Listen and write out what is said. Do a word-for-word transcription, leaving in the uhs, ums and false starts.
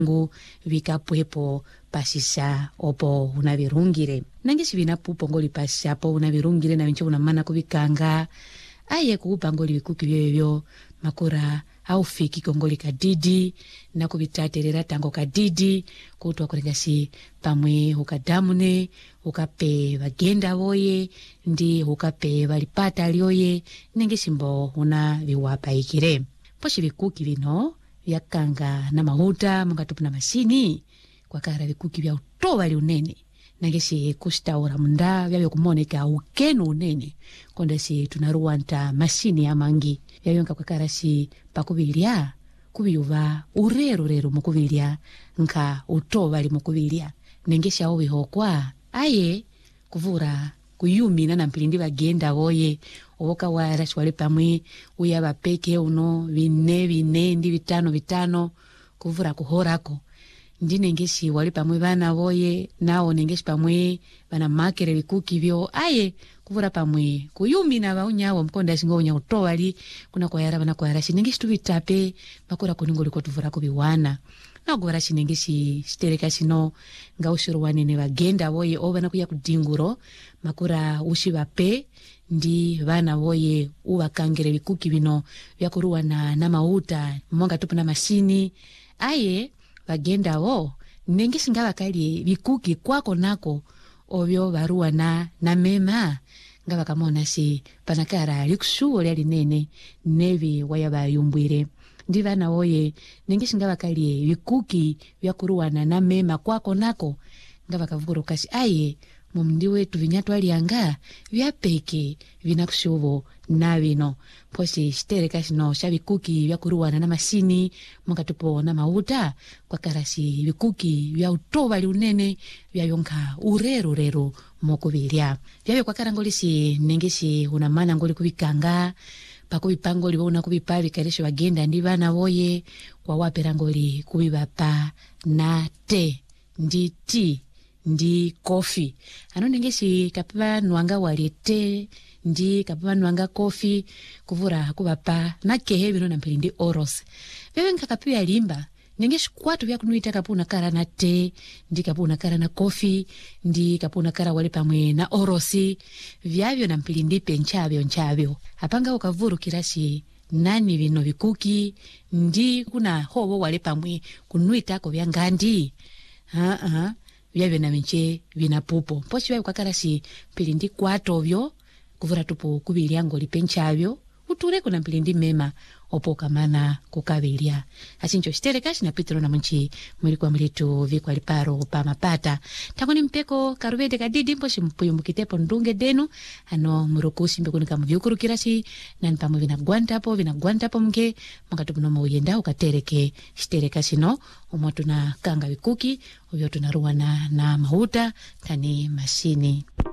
ngu vikapwepo pasisa opo unavirungire nangesi vinapupo ngoli pasisa po unavirungire na vincho unamana kuvikanga aye kuupa ngoli vikuki vyovyo makura au fiki kongoli kadidi na kubitaterera tango kadidi kutwa kurengasi pamwe ukadamune ukape bagenda voye ndi ukape valipata alioye nengesi mbo una viwapa ikire poshi vikuki vino vyakanga na mahuta mungatupu na masini kwa kara vikuki vya utowa li unene nangesi kustaura munda vyavyo kumoneka ukenu unene kondesi tunaruwanta masini ya mangi vyavyo kwa kara si pakubilia kubiyuva ureru reru mukubilia nka utowa li mukubilia nengesi aovi hokwa aye kuvura kuyumi na nampilindi bagenda voye owoka wara swale pamwe uyaba peke uno vine vine ndi vitano vitano kuvura kuhorako ndi nengesi wale pamwe bana voye nao nengesi pamwe bana makere vikuki vyo aye kuvura pamwe kuyumi na baunyawo mkonda singonya utowali kuna kwa yara bana kwa yara sinengesi tuvitape makura kuningo liko tuvura kubiwana na gora sinengesi stereka sino nga ushuru wanene bagenda voye obana kuya kudinguro makura ushibape ndi bana voye ubakangere vikuki vino vyakuruwa na na mauta monga tupu na masini aye bagenda wo nengesi ngaba kali vikuki kwako nako ovyo baruwa na na mema ngaba kamona si panakara likushuo lyali nene nevi wayaba yumbwire ndi bana voye nengesi ngaba kali vikuki vyakuruwa na na mema kwako nako ngaba kavuguru kasi aye mumdi wetu vinyatu alianga vyapeke vinakushuvo na vino posi stereka sino shabikuki vyakuruwana na masini mungatupo na mauta kwa karasi vikuki vya utowa li unene vya yonka ureru reru mokubilia vyavyo kwa karangolisi nengesi unamana ngoli kubikanga pakubipangoli vona kubipa vikaresho wagenda ndi bana voye kwa waperangoli kubibapa na te ndi ti ndi kofi ano nengesi kapipa nuanga walete ndi kapipa nuanga kofi kuvura kubapa na kehe vino na mpili ndi oros vewe nkakapipa limba nengesi kwatu vya kunuita kapuna kara na te ndi kapuna kara na kofi ndi kapuna kara wale pamwe na orosi vyavyo na mpili ndi penchavyo nchavyo apanga ukavuru kirasi nani vino vikuki ndi kuna hobo wale pamwe kunuita ko vya ngandi haa haa vyavyo na minche vinapupo pochi vyavyo kwa karasi pilindi kwato vyo kuvura tupu kubilia ngoli penchavyo uture kuna pilindi mema opo kamana kukabilia asincho shiterekashi na pitro na mnchi mwili kwa mlitu vikwa liparo pa mapata tangoni mpeko karubede kadidi mposhi mpuyo mkitepo ndunge denu ano murukusi mbekuni kamu vyukuru kirasi na nipamu vina guanta po vina guanta po mge mga tupu nomo uyenda ukatereke shiterekashi no umwatu na kanga vikuki uyo tunaruwa na, na mahuta tani masini.